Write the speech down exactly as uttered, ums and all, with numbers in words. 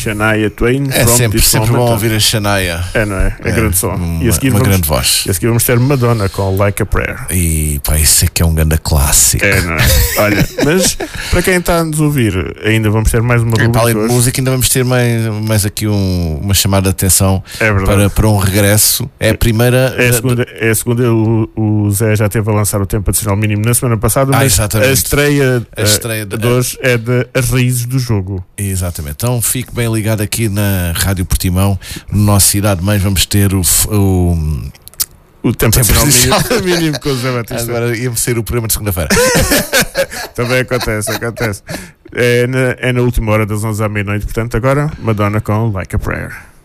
Shania Twain. É sempre, sempre bom ouvir a Shania. É, não é? É, é grande som. Uma, e a seguir uma vamos, grande voz. E a seguir vamos ter Madonna com Like a Prayer. E pá, isso é que é um grande clássico. É, não é? Olha, mas para quem está a nos ouvir, ainda vamos ter mais uma rubrica. Para além de hoje. música, ainda vamos ter mais, mais aqui um, uma chamada de atenção é para, para um regresso. É a primeira. É a segunda. É a segunda o, o Zé já teve a lançar o tempo adicional mínimo na semana passada, ah, mas exatamente. a estreia, a estreia de, de hoje é de As Raízes do Jogo. Exatamente. Então fique bem ligado aqui na Rádio Portimão. No nosso Cidade Mães vamos ter o. o O tempo adicional mínimo, mínimo com o Zé Batista. Agora ia-me ser o programa de segunda-feira. Também acontece, acontece. É na, é na última hora das onze à meia-noite, portanto, agora Madonna com Like a Prayer.